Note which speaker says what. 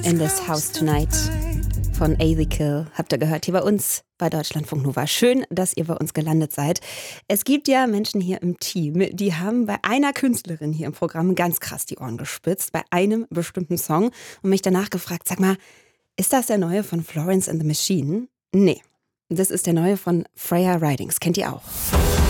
Speaker 1: In This House Tonight von Azikill habt ihr gehört hier bei uns bei Deutschlandfunk Nova. Schön, dass ihr bei uns gelandet seid. Es gibt ja Menschen hier im Team, die haben bei einer Künstlerin hier im Programm ganz krass die Ohren gespitzt, bei einem bestimmten Song und mich danach gefragt, sag mal, ist das der neue von Florence and the Machine? Nee, das ist der neue von Freya Ridings. Kennt ihr auch?